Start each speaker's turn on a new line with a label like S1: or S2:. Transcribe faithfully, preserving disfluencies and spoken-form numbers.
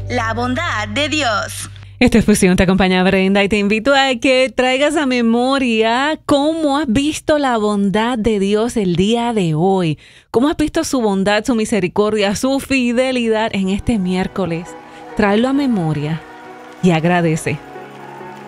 S1: La bondad de Dios.
S2: Esta fusión te acompaña Brenda y te invito a que traigas a memoria cómo has visto la bondad de Dios el día de hoy. Cómo has visto su bondad, su misericordia, su fidelidad en este miércoles. Tráelo a memoria y agradece.